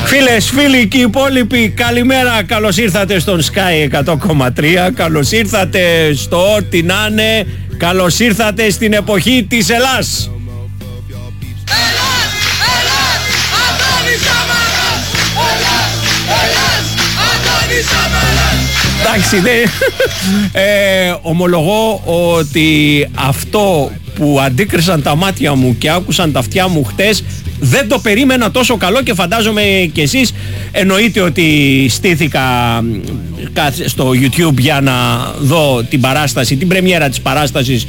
Φίλες, φίλοι και οι υπόλοιποι, καλημέρα. Καλώς ήρθατε στον Sky 100,3. Καλώς ήρθατε στο ό,τι να είναι. Καλώς ήρθατε στην εποχή της Ελλάς. Εντάξει, ομολογώ ότι αυτό που αντίκρισαν τα μάτια μου και άκουσαν τα αυτιά μου χτες δεν το περίμενα τόσο καλό και φαντάζομαι και εσείς. Εννοείται ότι στήθηκα στο YouTube για να δω την παράσταση, την πρεμιέρα της παράστασης,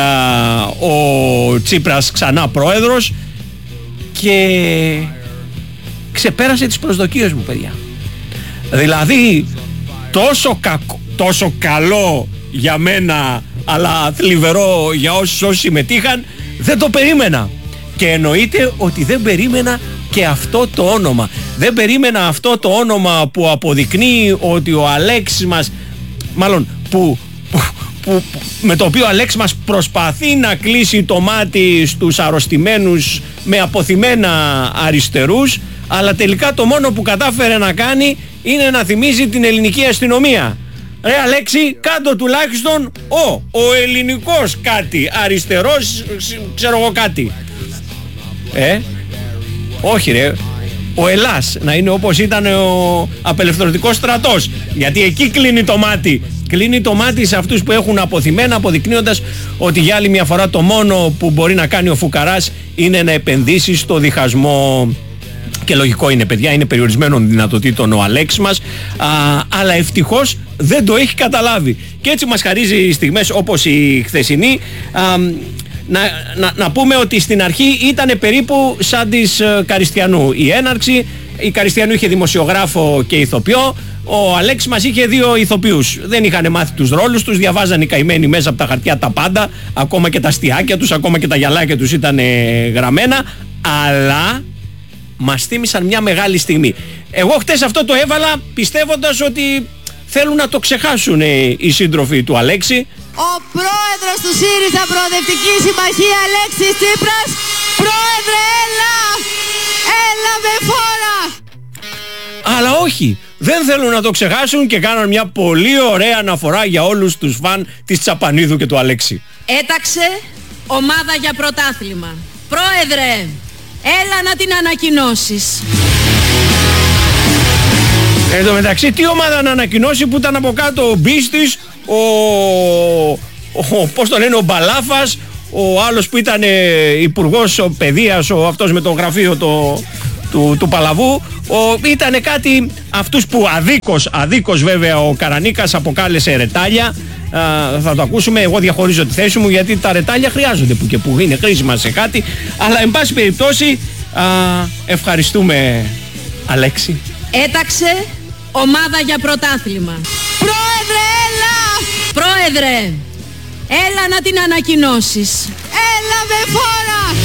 ο Τσίπρας ξανά πρόεδρος, και ξεπέρασε τις προσδοκίες μου, παιδιά. Δηλαδή τόσο καλό για μένα, αλλά θλιβερό για όσους συμμετείχαν, δεν το περίμενα. Και εννοείται ότι δεν περίμενα και αυτό το όνομα. Δεν περίμενα αυτό το όνομα που αποδεικνύει ότι ο Αλέξης μας, μάλλον με το οποίο ο Αλέξης μας προσπαθεί να κλείσει το μάτι στους αρρωστημένους με αποθυμένα αριστερούς, αλλά τελικά το μόνο που κατάφερε να κάνει είναι να θυμίζει την ελληνική αστυνομία. Ρε Αλέξη, κάντο τουλάχιστον ο ελληνικός κάτι, αριστερός, ξέρω εγώ κάτι. Όχι ρε, ο Ελλάς να είναι όπως ήταν ο απελευθερωτικός στρατός, γιατί εκεί κλείνει το μάτι. Κλείνει το μάτι σε αυτούς που έχουν αποθυμένα, αποδεικνύοντας ότι για άλλη μια φορά το μόνο που μπορεί να κάνει ο φουκαράς είναι να επενδύσει στο διχασμό. Και λογικό είναι, παιδιά, είναι περιορισμένων δυνατοτήτων ο Αλέξης μας, αλλά ευτυχώς δεν το έχει καταλάβει. Και έτσι μας χαρίζει στιγμές όπως η χθεσινή. Να πούμε ότι στην αρχή ήταν περίπου σαν της Καριστιανού η έναρξη. Η Καριστιανού είχε δημοσιογράφο και ηθοποιό. Ο Αλέξης μας είχε δύο ηθοποιούς. Δεν είχαν μάθει τους ρόλους τους, διαβάζαν οι καημένοι μέσα από τα χαρτιά τα πάντα, ακόμα και τα αστιάκια τους, ακόμα και τα γυαλάκια τους ήταν γραμμένα, αλλά μας θύμισαν μια μεγάλη στιγμή. Εγώ χτες αυτό το έβαλα πιστεύοντας ότι θέλουν να το ξεχάσουν οι σύντροφοι του Αλέξη. Ο πρόεδρος του ΣΥΡΙΖΑ Προοδευτική Συμμαχία, Αλέξης Τσίπρας. Πρόεδρε, έλα με φόρα. Αλλά όχι, δεν θέλουν να το ξεχάσουν και κάνουν μια πολύ ωραία αναφορά για όλους τους φαν της Τσαπανίδου και του Αλέξη. Έταξε ομάδα για πρωτάθλημα. Πρόεδρε, έλα να την ανακοινώσεις. Εν τω μεταξύ, τι ομάδα να ανακοινώσει που ήταν από κάτω ο Μπίστης, πώς το λένε, ο Μπαλάφας, ο άλλος που ήταν υπουργός παιδείας, αυτός με το γραφείο του Παλαβού, ήτανε κάτι, αυτούς που αδίκως βέβαια ο Καρανίκας αποκάλεσε ρετάλια. Θα το ακούσουμε, εγώ διαχωρίζω τη θέση μου, γιατί τα ρετάλια χρειάζονται που και που, είναι χρήσιμα σε κάτι, αλλά εν πάση περιπτώσει ευχαριστούμε, Αλέξη. Έταξε ομάδα για πρωτάθλημα. Πρόεδρε, έλα. Πρόεδρε, έλα να την ανακοινώσεις. Έλα με φόρα.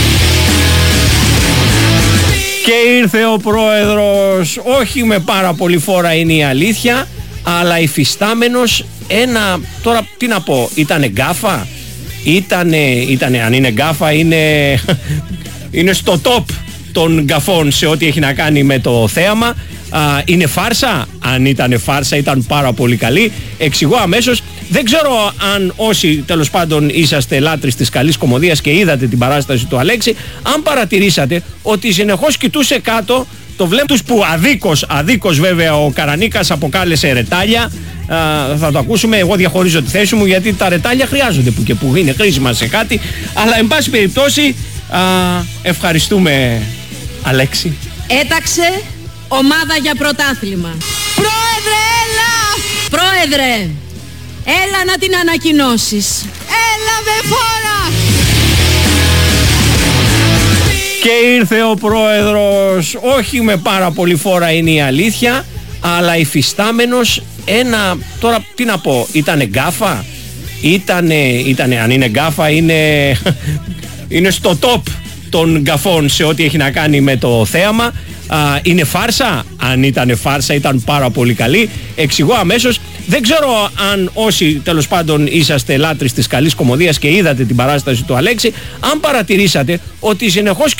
Και ήρθε ο πρόεδρος, όχι με πάρα πολύ φόρα είναι η αλήθεια, αλλά υφιστάμενος ένα, τώρα τι να πω, ήτανε γκάφα, ήτανε, αν είναι γκάφα είναι στο top των γκαφών σε ό,τι έχει να κάνει με το θέαμα. Είναι φάρσα? Αν ήταν φάρσα ήταν πάρα πολύ καλή. Εξηγώ αμέσως. Δεν ξέρω αν όσοι τέλος πάντων είσαστε λάτρεις της καλής κωμωδίας και είδατε την παράσταση του Αλέξη, αν παρατηρήσατε ότι συνεχώς κοιτούσε κάτω το βλέμμα τους που αδίκως βέβαια ο Καρανίκας αποκάλεσε ρετάλια. Θα το ακούσουμε, εγώ διαχωρίζω τη θέση μου, γιατί τα ρετάλια χρειάζονται που και που, είναι χρήσιμα σε κάτι, αλλά εν πάση περιπτώσει ευχαριστούμε, Αλέξη. Έταξε ομάδα για πρωτάθλημα. Πρόεδρε, έλα. Πρόεδρε, έλα να την ανακοινώσεις. Έλα με φόρα. Και ήρθε ο πρόεδρος, όχι με πάρα πολύ φόρα είναι η αλήθεια, αλλά υφιστάμενος ένα, τώρα τι να πω, ήτανε γκάφα, ήτανε, αν είναι γκάφα είναι στο top των γκαφών σε ό,τι έχει να κάνει με το θέαμα. Είναι φάρσα? Αν ήταν φάρσα ήταν πάρα πολύ καλή. Εξηγώ αμέσως. Δεν ξέρω αν όσοι τέλος πάντων είσαστε λάτρεις της καλής κωμωδίας και είδατε την παράσταση του Αλέξη, αν παρατηρήσατε ότι συνεχώς